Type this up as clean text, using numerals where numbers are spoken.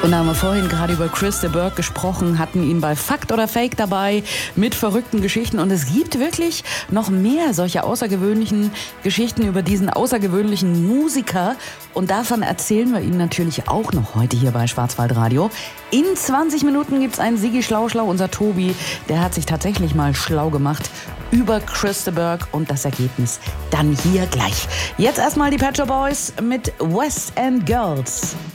Und da haben wir vorhin gerade über Chris de Burgh gesprochen, hatten ihn bei Fakt oder Fake dabei mit verrückten Geschichten. Und es gibt wirklich noch mehr solcher außergewöhnlichen Geschichten über diesen außergewöhnlichen Musiker. Und davon erzählen wir Ihnen natürlich auch noch heute hier bei Schwarzwaldradio. In 20 Minuten gibt's einen Sigi Schlau-Schlau. Unser Tobi, der hat sich tatsächlich mal schlau gemacht über Chris de Burgh und das Ergebnis dann hier gleich. Jetzt erstmal die Pet Shop Boys mit West End Girls.